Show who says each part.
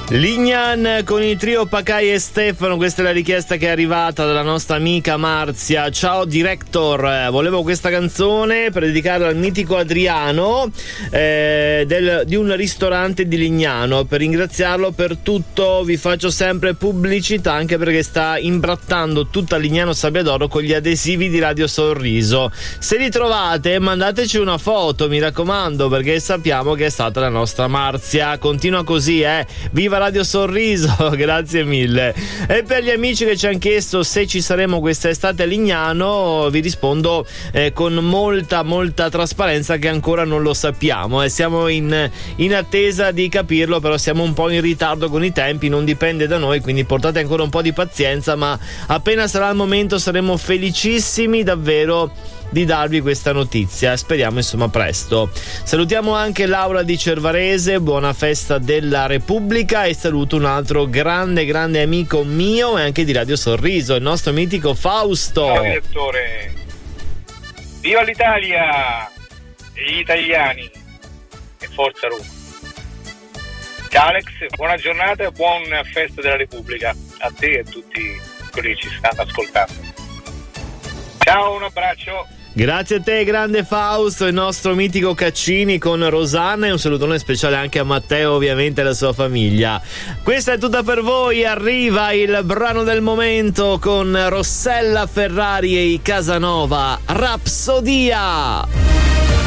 Speaker 1: Lignan con il trio Pacai e Stefano, questa è la richiesta che è arrivata dalla nostra amica Marzia. Ciao director, volevo questa canzone per dedicarla al mitico Adriano di un ristorante di Lignano, per ringraziarlo per tutto. Vi faccio sempre pubblicità anche perché sta imbrattando tutta Lignano Sabbiadoro con gli adesivi di Radio Sorriso. Se li trovate mandateci una foto, mi raccomando, perché sappiamo che è stata la nostra Marzia. Continua così, viva Radio Sorriso, grazie mille. E per gli amici che ci hanno chiesto se ci saremo quest'estate a Lignano, vi rispondo con molta trasparenza che ancora non lo sappiamo. Siamo in attesa di capirlo, però siamo un po' in ritardo con i tempi, non dipende da noi, quindi portate ancora un po' di pazienza, ma appena sarà il momento saremo felicissimi davvero di darvi questa notizia, speriamo insomma presto. Salutiamo anche Laura di Cervarese, buona festa della Repubblica, e saluto un altro grande amico mio e anche di Radio Sorriso, il nostro mitico Fausto.
Speaker 2: Ciao direttore, viva l'Italia e gli italiani e forza Roma. Ciao Alex, buona giornata e buona festa della Repubblica a te e a tutti quelli che ci stanno ascoltando. Ciao, un abbraccio.
Speaker 1: Grazie a te, grande Fausto, il nostro mitico Caccini con Rosanna, e un salutone speciale anche a Matteo, ovviamente, e alla sua famiglia. Questa è tutta per voi, arriva il brano del momento con Rossella Ferrari e i Casanova, Rapsodia.